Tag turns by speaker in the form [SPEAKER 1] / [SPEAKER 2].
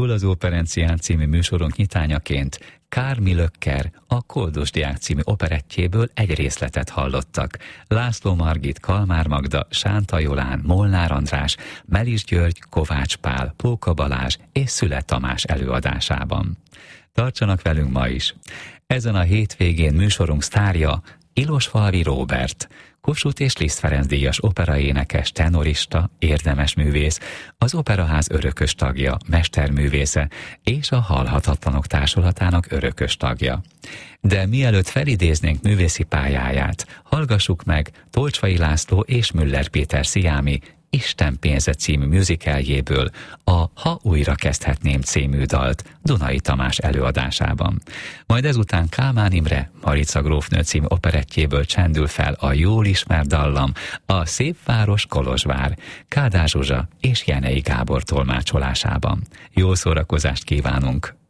[SPEAKER 1] Túl az Operencián című műsorunk nyitányaként Kármi Lökker a Koldusdiák című operettjéből egy részletet hallottak. László Margit, Kalmár Magda, Sánta Jolán, Molnár András, Melis György, Kovács Pál, Póka Balázs és Szüle Tamás előadásában. Tartsanak velünk ma is! Ezen a hétvégén műsorunk sztárja Ilosvalvi Róbert, Kossuth és Liszt Ferenc díjas operaénekes, tenorista, érdemes művész, az Operaház örökös tagja, mesterművésze és a Halhatatlanok Társulatának örökös tagja. De mielőtt felidéznénk művészi pályáját, hallgassuk meg Tolcsvai László és Müller Péter Sziámi Isten pénze című musicaljéből a Ha újra kezdhetném című dalt Dunai Tamás előadásában. Majd ezután Kálmán Imre Marica grófnő című operettjéből csendül fel a jól ismert dallam, a Szép város Kolozsvár, Kádár Zsuzsa és Jenei Gábor tolmácsolásában. Jó szórakozást kívánunk!